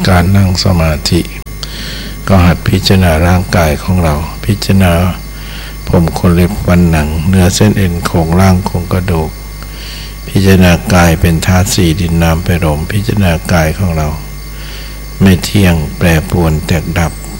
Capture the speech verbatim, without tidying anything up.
การนั่งสมาธิก็หัดพิจารณาร่างกายของเราพิจารณาผมขนเล็บฟันหนังเนื้อเส้นเอ็นโครงร่างโครงกระดูกพิจารณากายเป็นธาตุสี่ดินน้ำไฟลมพิจารณากายของเราไม่เที่ยงแปรปรวนแตกดับ